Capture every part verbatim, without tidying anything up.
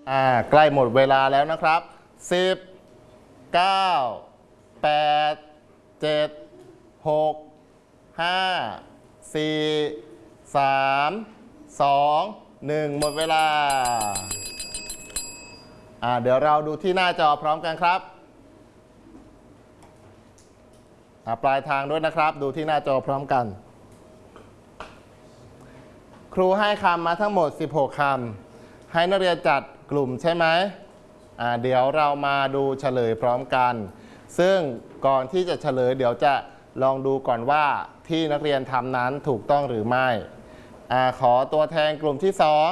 อ่าใกล้หมดเวลาแล้วนะครับสิบ เก้า แปด เจ็ด หก ห้า สี่ สาม สอง หนึ่งหมดเวลาอ่าเดี๋ยวเราดูที่หน้าจอพร้อมกันครับปลายทางด้วยนะครับดูที่หน้าจอพร้อมกันครูให้คำมาทั้งหมดสิบหกคำให้นักเรียนจัดกลุ่มใช่ไหมอ่าเดี๋ยวเรามาดูเฉลยพร้อมกันซึ่งก่อนที่จะเฉลยเดี๋ยวจะลองดูก่อนว่าที่นักเรียนทำนั้นถูกต้องหรือไม่อ่าขอตัวแทนกลุ่มที่สอง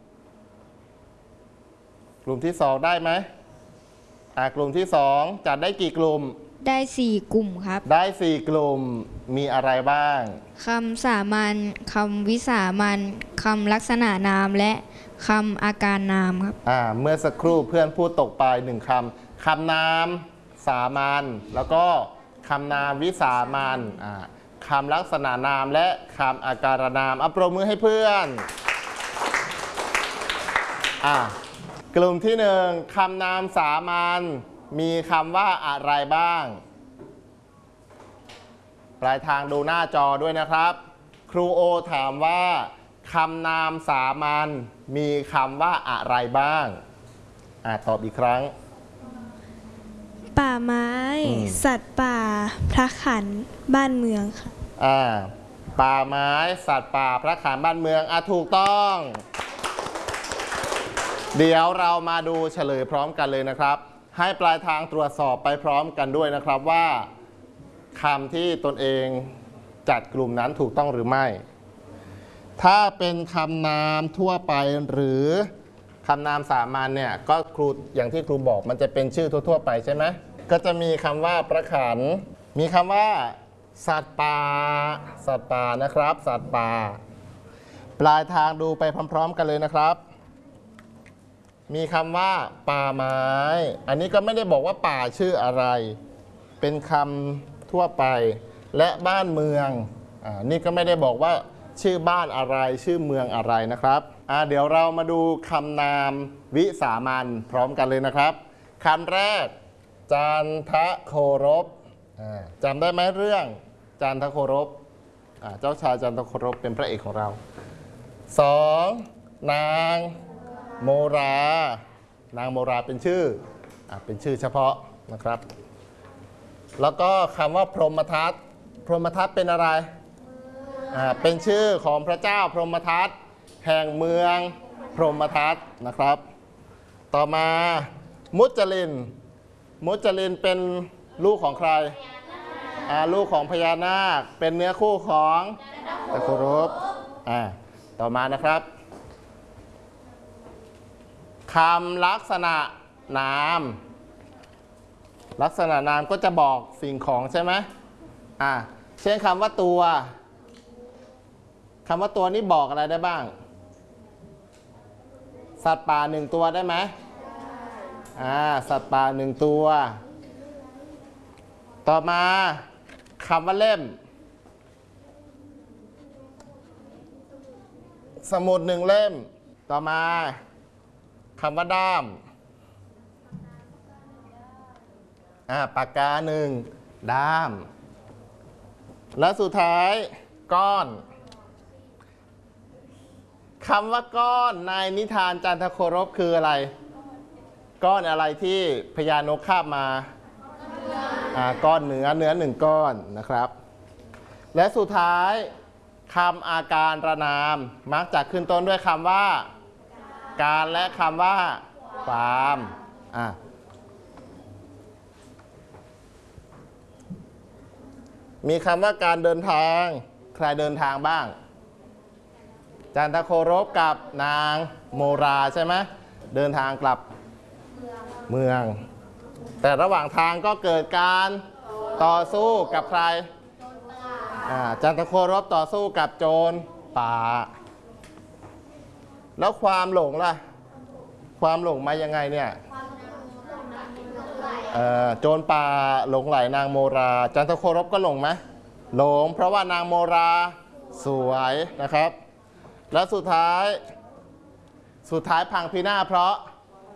กลุ่มที่สองได้ไหมอ่ากลุ่มที่สองจัดได้กี่กลุ่มได้สี่กลุ่มครับได้สี่กลุ่มมีอะไรบ้างคำสามัญคำวิสามัญคำลักษณะนามและคำอาการนามครับอ่าเมื่อสักครู่เพื่อนพูดตกไปหนึ่งคำคำนามสามัญแล้วก็คำนามวิสามัญอ่าคำลักษณะนามและคำอาการนามอัปรบมือให้เพื่อนอ่ากลุ่มที่หนึ่งคำนามสามัญมีคำว่าอะไรบ้างปลายทางดูหน้าจอด้วยนะครับครูโอถามว่าคำนามสามัญมีคำว่าอะไรบ้างอ่าตอบอีกครั้งป่าไม้สัตว์ป่าพระขันบ้านเมืองค่ะอ่าป่าไม้สัตว์ป่าพระขันบ้านเมืองอ่ะถูกต้องเดี๋ยวเรามาดูเฉลยพร้อมกันเลยนะครับให้ปลายทางตรวจสอบไปพร้อมกันด้วยนะครับว่าคำที่ตนเองจัดกลุ่มนั้นถูกต้องหรือไม่ถ้าเป็นคำนามทั่วไปหรือคำนามสามัญเนี่ยก็ครูอย่างที่ครูบอกมันจะเป็นชื่อทั่วๆไปใช่ไหมก็จะมีคำว่าพระขันมีคำว่าสัตว์ป่าสัตว์ป่านะครับสัตว์ป่าปลายทางดูไปพร้อมๆกันเลยนะครับมีคำว่าป่าไม้อันนี้ก็ไม่ได้บอกว่าป่าชื่ออะไรเป็นคำทั่วไปและบ้านเมืองอ่านี่ก็ไม่ได้บอกว่าชื่อบ้านอะไรชื่อเมืองอะไรนะครับอ่าเดี๋ยวเรามาดูคำนามวิสามัญพร้อมกันเลยนะครับคำแรกจันทโครพจำได้ไหมเรื่องจันทโครพเจ้าชายจันทโครพเป็นพระเอกของเราสองนางโมรานางโมราเป็นชื่ออเป็นชื่อเฉพาะนะครับแล้วก็คำว่าพรหมทัตพรหมทัตเป็นอะไรอ่าเป็นชื่อของพระเจ้าพรหมทัตแห่งเมืองพรหมทัตนะครับต่อมามุจลินมุจลินเป็นลูกของใครอ่าลูกของพญานาคเป็นเนื้อคู่ของตะโครพอ่าต่อมานะครับคำลักษณะนามลักษณะนามก็จะบอกสิ่งของใช่ไหมอ่าเช่นคำว่าตัวคำว่าตัวนี้บอกอะไรได้บ้างสัตว์ป่าหนึ่งตัวได้ไหมอ่าสัตว์ป่าหนึ่งตัวต่อมาคำว่าเล่มสมุดหนึ่งเล่มต่อมาคำว่าด้ามอ่าปากกาหนึ่งด้ามและสุดท้ายก้อนคำว่าก้อนในนิทานจันทโครพคืออะไรก้อนอะไรที่พญานกคาบมาอ่าก้อนเนื้อเนื้อหนึ่งก้อนนะครับและสุดท้ายคำอาการระนามมักจะขึ้นต้นด้วยคำว่าการและคำว่าความอ่ะมีคำว่าการเดินทางใครเดินทางบ้างจันทโครพกับนางโมราใช่ไหมเดินทางกลับเมืองแต่ระหว่างทางก็เกิดการต่อสู้กับใครอ่าจันทโครพต่อสู้กับโจรป่าแล้วความหลงล่ะความหลงมายังไงเนี่ยโจรป่าหลงไหลนางโมราจันทโครพก็หลงไหมหลงเพราะว่านางโมราสวยนะครับแล้วสุดท้ายสุดท้ายพังพินาศเพราะ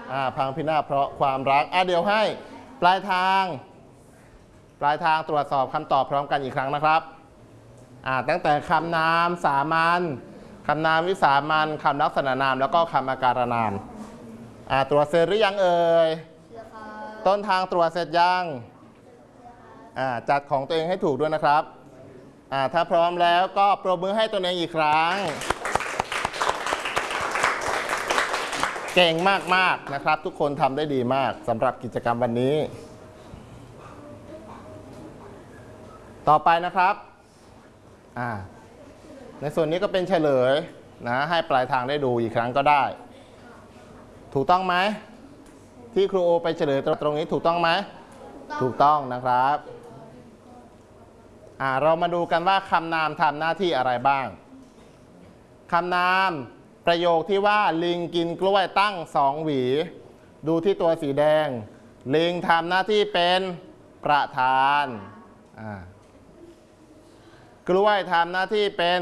อ่าพังพินาศเพราะความรักอ่ะเดี๋ยวให้ปลายทางปลายทางตรวจสอบคำตอบพร้อมกันอีกครั้งนะครับอ่าตั้งแต่คำนามสามัญคำนามวิสามัญคำลักษณะนามแล้วก็คำอาการนามอ่าตรวจเสร็จหรือยังเอ่ยต้นทางตรวจเสร็จยังอ่าจัดของตัวเองให้ถูกด้วยนะครับอ่าถ้าพร้อมแล้วก็ปรบมือให้ตัวเองอีกครั้งเก่งมากๆนะครับทุกคนทำได้ดีมากสำหรับกิจกรรมวันนี้ต่อไปนะครับอ่าในส่วนนี้ก็เป็นเฉลยนะให้ปลายทางได้ดูอีกครั้งก็ได้ถูกต้องไหมที่ครูโอไปเฉลยตรงนี้ถูกต้องไหมถูกต้องนะครับอ่าเรามาดูกันว่าคำนามทำหน้าที่อะไรบ้างคำนามประโยคที่ว่าลิงกินกล้วยตั้งสองหวีดูที่ตัวสีแดงลิงทำหน้าที่เป็นประธานอ่ากล้วยทำหน้าที่เป็น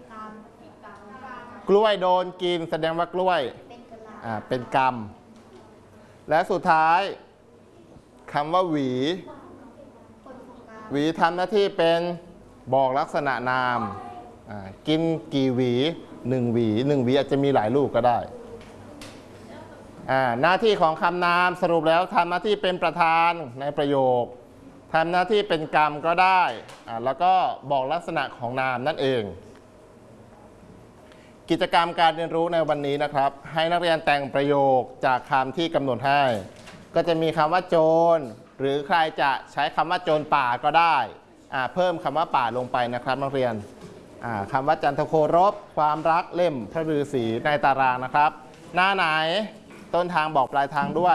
กล้วยโดนกินแสดงว่ากล้วยอ่าเป็นกรรมและสุดท้ายคำว่าหวีหวีทำหน้าที่เป็นบอกลักษณะนามอ่ากินกี่หวีหนึ่งหวีหนึ่งหวีอาจจะมีหลายลูกก็ได้อ่าหน้าที่ของคำนามสรุปแล้วทำหน้าที่เป็นประธานในประโยคทำหน้าที่เป็นกรรมก็ได้อ่าแล้วก็บอกลักษณะของนามนั่นเองกิจกรรมการเรียนรู้ในวันนี้นะครับให้นักเรียนแต่งประโยคจากคำที่กำหนดให้ก็จะมีคำว่าโจรหรือใครจะใช้คำว่าโจรป่าก็ได้อ่าเพิ่มคำว่าป่าลงไปนะครับนักเรียนอ่าคำว่าจันทโครบความรักเล่มพระฤาษีในตารางนะครับหน้าไหนต้นทางบอกปลายทางด้วย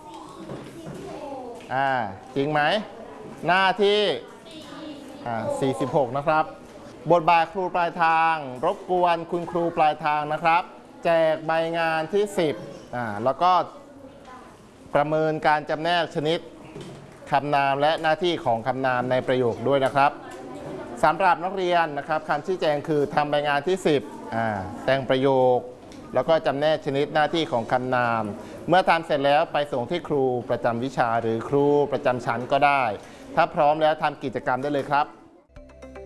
อ่าจริงไหมหน้าที่อ่าสี่สิบหกนะครับบทบาทครูปลายทางรบกวนคุณครูปลายทางนะครับแจกใบงานที่สิบอ่าแล้วก็ประเมินการจำแนกชนิดคำนามและหน้าที่ของคำนามในประโยคด้วยนะครับสำหรับนักเรียนนะครับคำชี้แจงคือทำใบงานที่สิบอ่าแต่งประโยคแล้วก็จำแนกชนิดหน้าที่ของคำนามเมื่อทำเสร็จแล้วไปส่งที่ครูประจำวิชาหรือครูประจำชั้นก็ได้ถ้าพร้อมแล้วทำกิจกรรมได้เลยครับ